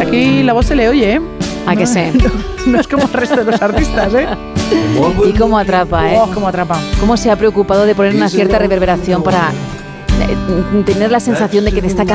aquí la voz se le oye, ¿eh? ¿A que sé? No es como el resto de los artistas, ¿eh? Y cómo atrapa, ¿eh? Oh, cómo atrapa. Cómo se ha preocupado de poner una cierta reverberación para tener la sensación de que te está